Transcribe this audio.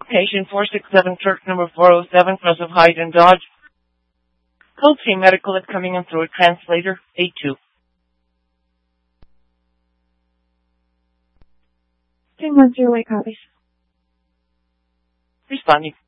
Patient 467, Turk number 407, Cross of Hyde and Dodge. Code 3 medical is coming in through a translator, 82. 210 copies. Responding.